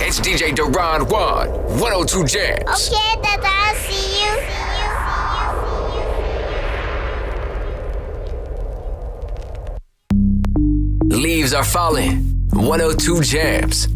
It's DJ Duran Juan, 102 Jams. Okay, Dada, I'll see you. Leaves are falling, 102 Jams.